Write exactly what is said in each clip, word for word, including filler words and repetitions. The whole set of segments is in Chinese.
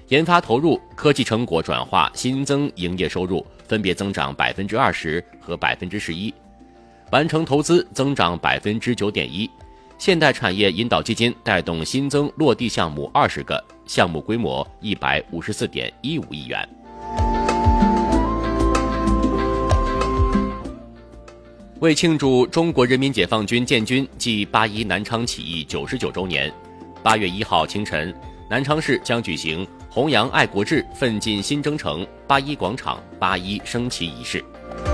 研发投入、科技成果转化新增营业收入分别增长百分之二十和百分之十一，完成投资增长百分之九点一。现代产业引导基金带动新增落地项目二十个，项目规模一百五十四点一五亿元。为庆祝中国人民解放军建军暨八一南昌起义九十九周年，八月一号清晨，南昌市将举行弘扬爱国志、奋进新征程八一广场八一升旗仪式。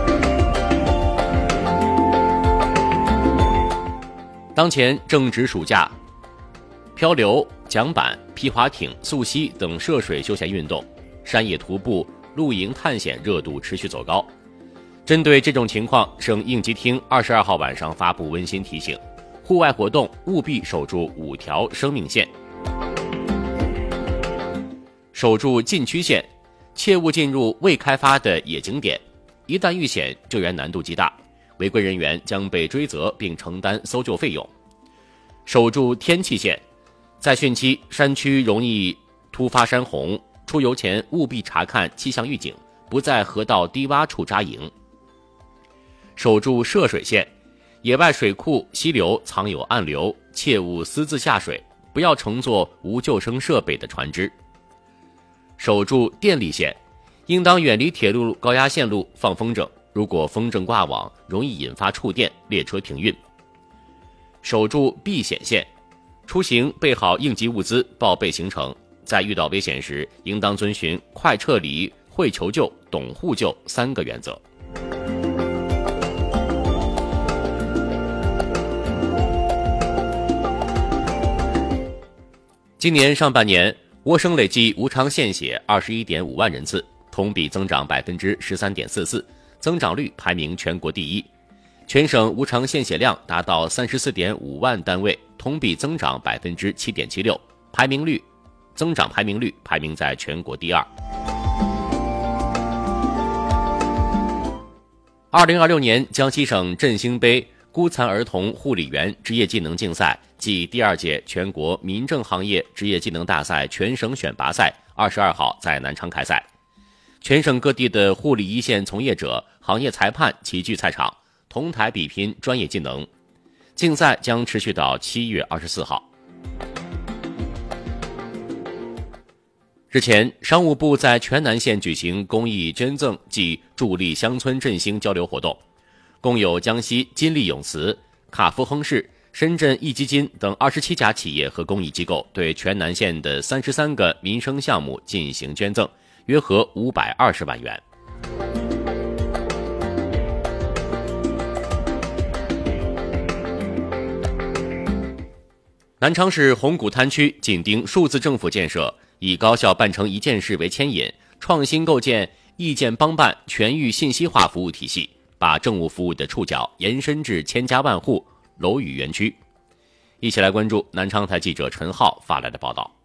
当前正值暑假，漂流、桨板、皮划艇、溯溪等涉水休闲运动，山野徒步、露营探险热度持续走高。针对这种情况，省应急厅二十二号晚上发布温馨提醒：户外活动务必守住五条生命线。守住禁区线，切勿进入未开发的野景点，一旦遇险，救援难度极大，违规人员将被追责并承担搜救费用。守住天气线，在汛期山区容易突发山洪，出游前务必查看气象预警，不在河道低洼处扎营。守住涉水线，野外水库、溪流藏有暗流，切勿私自下水，不要乘坐无救生设备的船只。守住电力线，应当远离铁路高压线路放风筝，如果风筝挂网，容易引发触电，列车停运。守住避险线，出行备好应急物资，报备行程，在遇到危险时，应当遵循快撤离、会求救、懂互救三个原则。今年上半年，我省累计无偿献血二十一点五万人次，同比增长百分之十三点四四，增长率排名全国第一。全省无偿献血量达到三十四点五万单位，同比增长百分之七点七六，排名率增长排名率排名在全国第二。二零二六年江西省振兴杯孤残儿童护理员职业技能竞赛暨第二届全国民政行业职业技能大赛全省选拔赛二十二号在南昌开赛，全省各地的护理一线从业者、行业裁判齐聚赛场，同台比拼专业技能。竞赛将持续到七月二十四号。日前，商务部在全南县举行公益捐赠暨助力乡村振兴交流活动，共有江西金利永磁、卡夫亨氏、深圳壹基金等二十七家企业和公益机构对全南县的三十三个民生项目进行捐赠，约合五百二十万元。南昌市红谷滩区紧盯数字政府建设，以高效办成一件事为牵引，创新构建意见帮办全域信息化服务体系，把政务服务的触角延伸至千家万户、楼宇园区。一起来关注南昌台记者陈浩发来的报道。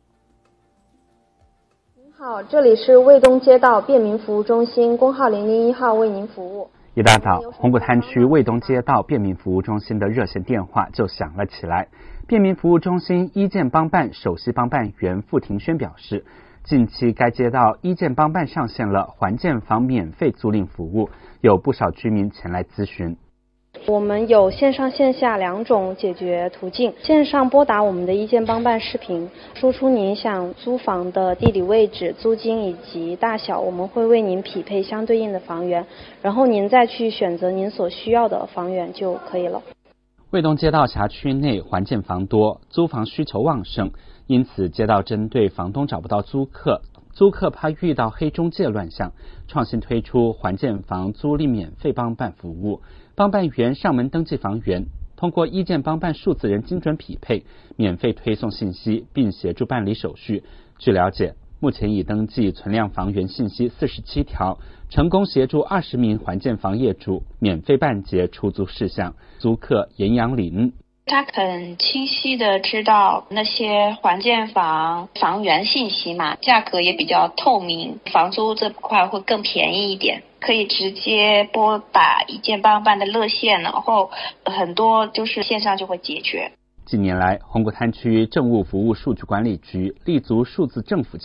您好，这里是卫东街道便民服务中心，工号零零一号为您服务。 一大早，红谷滩区卫东街道便民服务中心的热线电话就响了起来。便民服务中心一建帮办首席帮办员付庭轩表示，近期该街道一建帮办上线了环建房免费租赁服务，有不少居民前来咨询。 我们有线上线下两种解决途径，线上拨打我们的一建帮办视频，输出您想租房的地理位置、租金以及大小，我们会为您匹配相对应的房源，然后您再去选择您所需要的房源就可以了。 卫东街道辖区内环建房多，租房需求旺盛，因此街道针对房东找不到租客，租客怕遇到黑中介乱象，创新推出环建房租赁免费帮办服务，帮办员上门登记房源，通过一建帮办数字人精准匹配，免费推送信息并协助办理手续。据了解，目前已登记存量房源信息四十七条，成功协助二十名环建房业主免费办结出租事项。租客严阳林， 他很清晰的知道那些环建房房源信息嘛，价格也比较透明，房租这块会更便宜一点，可以直接拨打一建帮办的热线，然后很多就是线上就会解决。 近年来，红谷滩区政务服务数据管理局立足数字政府